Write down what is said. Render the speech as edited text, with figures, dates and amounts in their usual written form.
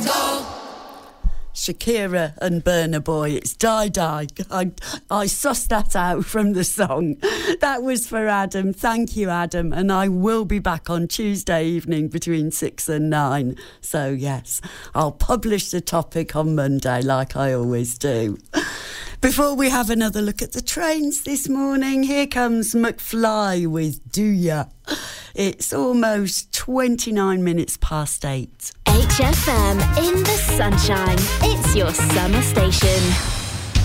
Shakira and Burna Boy. It's Die Die. I sussed that out from the song. That was for Adam. Thank you, Adam. And I will be back on Tuesday evening between 6 and 9. So, yes, I'll publish the topic on Monday like I always do. Before we have another look at the trains this morning, here comes McFly with Do Ya. It's almost 29 minutes past 8. HFM in the sunshine. It's your summer station.